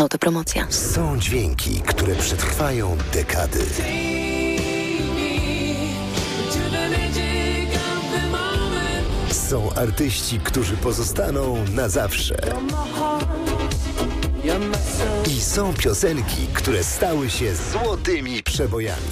Autopromocja. Są dźwięki, które przetrwają dekady. Są artyści, którzy pozostaną na zawsze. I są piosenki, które stały się złotymi przebojami.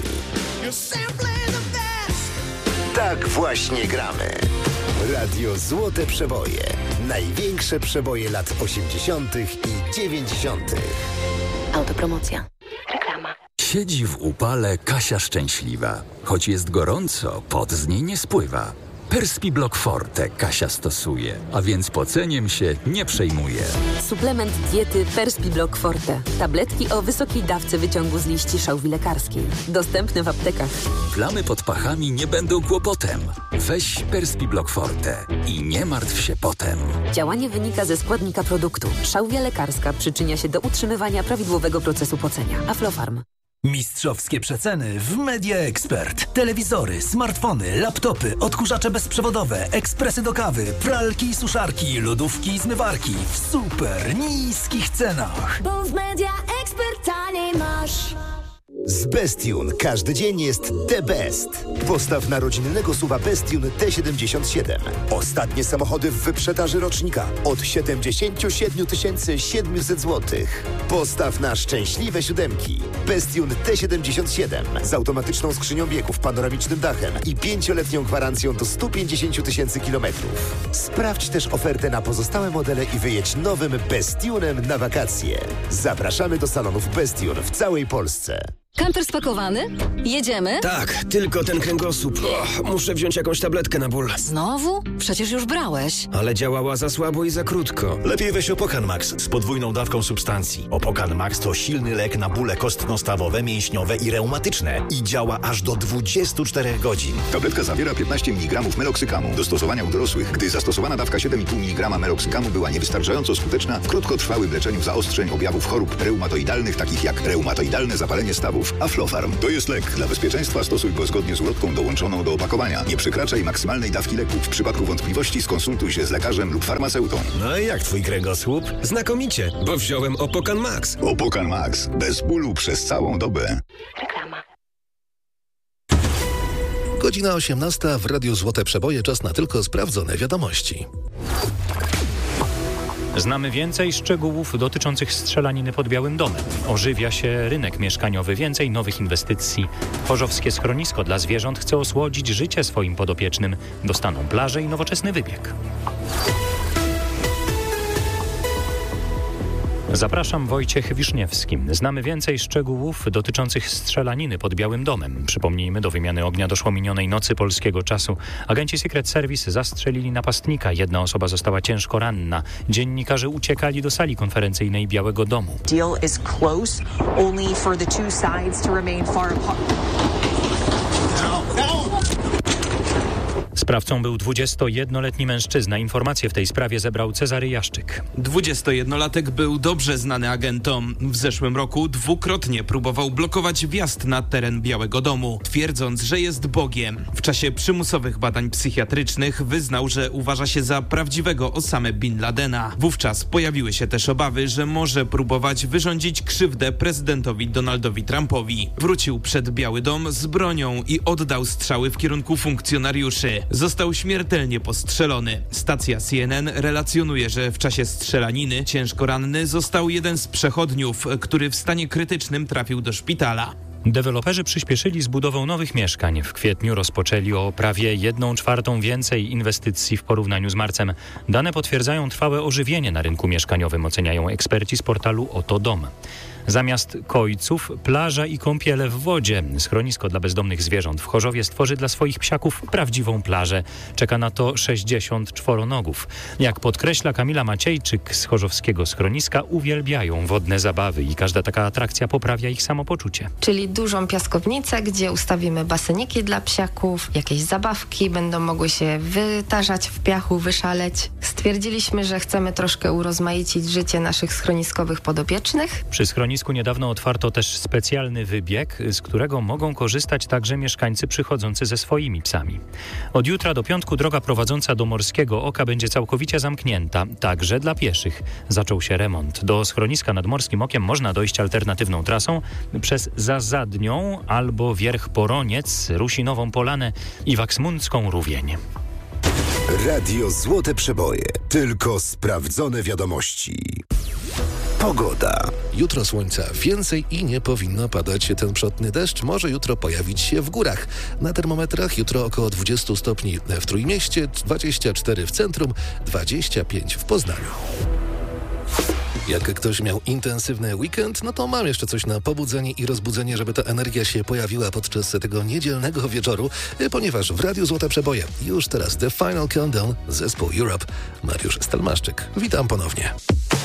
Tak właśnie gramy. Radio Złote Przeboje. Największe przeboje lat 80. i 90. Autopromocja. Reklama. Siedzi w upale Kasia szczęśliwa. Choć jest gorąco, pot z niej nie spływa. Perspiblock Forte Kasia stosuje, a więc poceniem się nie przejmuje. Suplement diety Perspiblock Forte. Tabletki o wysokiej dawce wyciągu z liści szałwi lekarskiej. Dostępne w aptekach. Plamy pod pachami nie będą kłopotem. Weź Perspiblock Forte i nie martw się potem. Działanie wynika ze składnika produktu. Szałwia lekarska przyczynia się do utrzymywania prawidłowego procesu pocenia. Aflofarm. Mistrzowskie przeceny w Media Expert. Telewizory, smartfony, laptopy, odkurzacze bezprzewodowe, ekspresy do kawy, pralki i suszarki, lodówki i zmywarki w super niskich cenach. Bo w Media Expert taniej masz. Z Bestune każdy dzień jest the best. Postaw na rodzinnego SUV-a Bestune T77. Ostatnie samochody w wyprzedaży rocznika od 77 700 zł. Postaw na szczęśliwe siódemki. Bestune T77 z automatyczną skrzynią biegów, panoramicznym dachem i 5-letnią gwarancją do 150 000 kilometrów. Sprawdź też ofertę na pozostałe modele i wyjedź nowym Bestunem na wakacje. Zapraszamy do salonów Bestune w całej Polsce. Kamper spakowany? Jedziemy? Tak, tylko ten kręgosłup. Muszę wziąć jakąś tabletkę na ból. Znowu? Przecież już brałeś. Ale działała za słabo i za krótko. Lepiej weź Opokan Max z podwójną dawką substancji. Opokan Max to silny lek na bóle kostno-stawowe, mięśniowe i reumatyczne. I działa aż do 24 godzin. Tabletka zawiera 15 mg meloksykamu. Do stosowania u dorosłych, gdy zastosowana dawka 7,5 mg meloksykamu była niewystarczająco skuteczna w krótkotrwałym leczeniu zaostrzeń objawów chorób reumatoidalnych, takich jak reumatoidalne zapalenie stawów. Aflofarm to jest lek. Dla bezpieczeństwa stosuj go zgodnie z ulotką dołączoną do opakowania. Nie przekraczaj maksymalnej dawki leku. W przypadku wątpliwości skonsultuj się z lekarzem lub farmaceutą. No i jak twój kręgosłup? Znakomicie, bo wziąłem Opokan Max. Opokan Max. Bez bólu przez całą dobę. Reklama. Godzina 18 w Radiu Złote Przeboje. Czas na tylko sprawdzone wiadomości. Znamy więcej szczegółów dotyczących strzelaniny pod Białym Domem. Ożywia się rynek mieszkaniowy, więcej nowych inwestycji. Chorzowskie schronisko dla zwierząt chce osłodzić życie swoim podopiecznym. Dostaną plażę i nowoczesny wybieg. Zapraszam, Wojciech Wiszniewski. Znamy więcej szczegółów dotyczących strzelaniny pod Białym Domem. Przypomnijmy, do wymiany ognia doszło minionej nocy polskiego czasu. Agenci Secret Service zastrzelili napastnika. Jedna osoba została ciężko ranna. Dziennikarze uciekali do sali konferencyjnej Białego Domu. Deal is close, only for the two sides to remain far apart. Sprawcą był 21-letni mężczyzna. Informacje w tej sprawie zebrał Cezary Jaszczyk. 21-latek był dobrze znany agentom. W zeszłym roku dwukrotnie próbował blokować wjazd na teren Białego Domu, twierdząc, że jest Bogiem. W czasie przymusowych badań psychiatrycznych wyznał, że uważa się za prawdziwego Osamę Bin Ladena. Wówczas pojawiły się też obawy, że może próbować wyrządzić krzywdę prezydentowi Donaldowi Trumpowi. Wrócił przed Biały Dom z bronią i oddał strzały w kierunku funkcjonariuszy. Został śmiertelnie postrzelony. Stacja CNN relacjonuje, że w czasie strzelaniny ciężko ranny został jeden z przechodniów, który w stanie krytycznym trafił do szpitala. Deweloperzy przyspieszyli z budową nowych mieszkań. W kwietniu rozpoczęli o prawie 1/4 więcej inwestycji w porównaniu z marcem. Dane potwierdzają trwałe ożywienie na rynku mieszkaniowym, oceniają eksperci z portalu Oto Dom. Zamiast kojców, plaża i kąpiele w wodzie. Schronisko dla bezdomnych zwierząt w Chorzowie stworzy dla swoich psiaków prawdziwą plażę. Czeka na to 60 czworonogów. Jak podkreśla Kamila Maciejczyk z chorzowskiego schroniska, uwielbiają wodne zabawy i każda taka atrakcja poprawia ich samopoczucie. Czyli dużą piaskownicę, gdzie ustawimy baseniki dla psiaków, jakieś zabawki, będą mogły się wytarzać w piachu, wyszaleć. Stwierdziliśmy, że chcemy troszkę urozmaicić życie naszych schroniskowych podopiecznych. Przy schronisku niedawno otwarto też specjalny wybieg, z którego mogą korzystać także mieszkańcy przychodzący ze swoimi psami. Od jutra do piątku droga prowadząca do Morskiego Oka będzie całkowicie zamknięta, także dla pieszych. Zaczął się remont. Do schroniska nad Morskim Okiem można dojść alternatywną trasą przez Zazadnią albo Wierch Poroniec, Rusinową Polanę i Waksmundzką Rówień. Radio Złote Przeboje. Tylko sprawdzone wiadomości. Pogoda. Jutro słońca więcej i nie powinno padać. Ten przodny deszcz może jutro pojawić się w górach. Na termometrach jutro około 20 stopni w Trójmieście, 24 w centrum, 25 w Poznaniu. Jak ktoś miał intensywny weekend, no to mam jeszcze coś na pobudzenie i rozbudzenie, żeby ta energia się pojawiła podczas tego niedzielnego wieczoru, ponieważ w Radiu Złote Przeboje już teraz The Final Countdown, zespół Europe, Mariusz Stelmaszczyk. Witam ponownie.